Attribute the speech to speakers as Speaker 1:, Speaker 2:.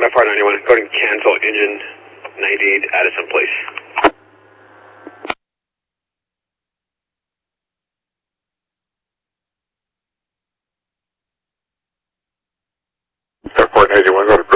Speaker 1: FR 91, go and cancel engine 98 Addison, please.
Speaker 2: Airport 91, go to